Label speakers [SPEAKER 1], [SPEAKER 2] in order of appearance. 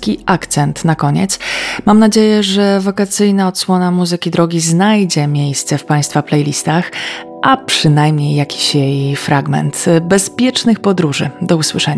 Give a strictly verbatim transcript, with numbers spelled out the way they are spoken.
[SPEAKER 1] taki akcent na koniec. Mam nadzieję, że wakacyjna odsłona muzyki drogi znajdzie miejsce w Państwa playlistach, a przynajmniej jakiś jej fragment. Bezpiecznych podróży. Do usłyszenia.